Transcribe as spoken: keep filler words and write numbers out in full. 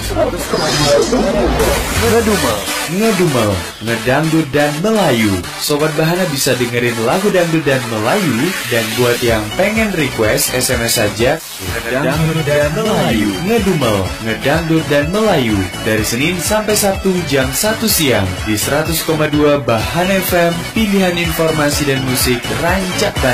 Ngedumel, ngedumel, ngedangdut dan Melayu. Sobat Bahana bisa dengerin lagu dangdut dan Melayu. Dan buat yang pengen request, S M S saja ngedangdut dan Melayu. Ngedumel, ngedangdut dan Melayu. Dari Senin sampai Sabtu jam satu siang di seratus koma dua Bahana F M. Pilihan informasi dan musik rancak.